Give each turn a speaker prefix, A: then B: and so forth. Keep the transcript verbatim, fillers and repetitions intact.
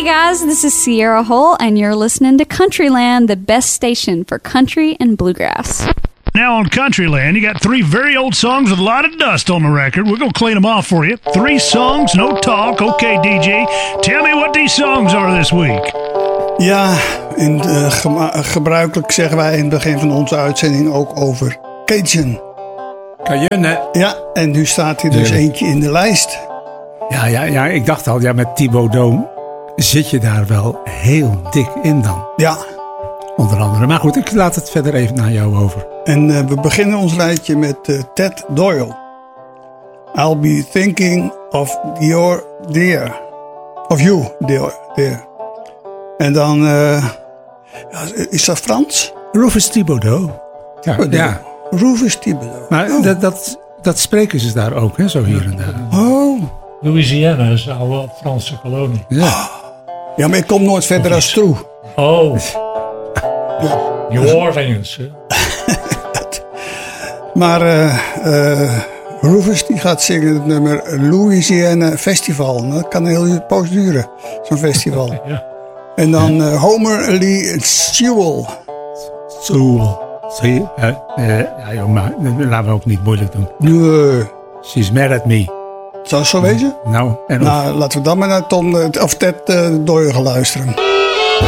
A: guys, this is Sierra Hull, and you're listening to Countryland, the best station for country and bluegrass.
B: Now on Countryland, you got three very old songs with a lot of dust on the record. We're going to clean them off for you. Three songs, no talk. Okay, D J, tell me what these songs are this week.
C: Ja, en uh, ge- gebruikelijk zeggen wij in het begin van onze uitzending ook over Cajun.
D: Cajun,
C: Ja, en nu staat hier dus eentje in de lijst.
D: Ja, ja, ja, ik dacht al, ja, met Thibaut Doom zit je daar wel heel dik in dan.
C: Ja.
D: Onder andere. Maar goed, ik laat het verder even naar jou over.
C: En uh, we beginnen ons rijtje met uh, Ted Doyle. I'll be thinking of your dear. Of you, dear. dear. En dan, uh, is dat Frans?
D: Rufus Thibodeau. Ja, ja.
C: Rufus Thibodeau.
D: Maar oh. dat, dat, dat spreken ze daar ook, hè, zo hier en daar.
C: Oh.
E: Louisiana is een oude Franse kolonie.
C: Ja, ja, maar ik kom nooit verder als True.
E: Oh. Ja. New Orleans, hè?
C: Maar uh, uh, Rufus die gaat zingen het nummer Louisiana Festival. Nou, dat kan een hele poos duren, zo'n festival. Ja. En dan uh, Homer Lee Sewell.
D: Sewell. Zie je? Uh, uh, ja, joh, maar laten we ook niet moeilijk doen.
C: Nee.
D: She's mad at me.
C: Zou het zo wezen?
D: Nou, en
C: nou laten we dan maar naar Tom, of Ted uh, Doyle gaan luisteren.